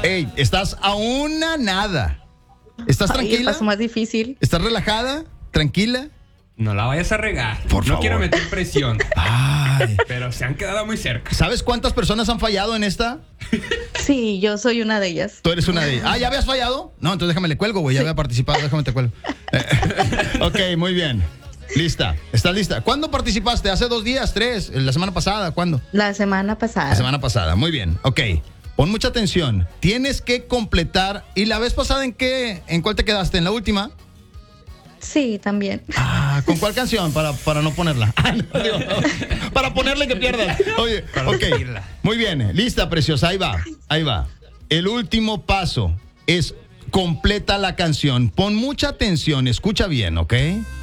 Ey, estás a una nada. ¿Estás Ay, el tranquila? paso más difícil. ¿Estás relajada? ¿Tranquila? No la vayas a regar. Por no favor. quiero meter presión. Ay. Pero se han quedado muy cerca. ¿Sabes cuántas personas han fallado en esta? Sí, yo soy una de ellas. Tú eres una de ellas. Ah, ¿ya habías fallado? No, entonces déjame le cuelgo, güey. Ya había participado, déjame te cuelgo. Ok, muy bien. Lista. ¿Estás lista? ¿Cuándo participaste? ¿Hace 2 días? ¿3? ¿La semana pasada? ¿Cuándo? La semana pasada. La semana pasada. Muy bien. Ok. Pon mucha atención. Tienes que completar. ¿Y la vez pasada en cuál te quedaste? ¿En la última? Sí, también. Ah, ¿con cuál canción? Para no ponerla. Ah, no, digo, para ponerle que pierdas. Oye, ok. Muy bien. Lista, preciosa. Ahí va. Ahí va. El último paso es completa la canción. Pon mucha atención. Escucha bien, ¿ok?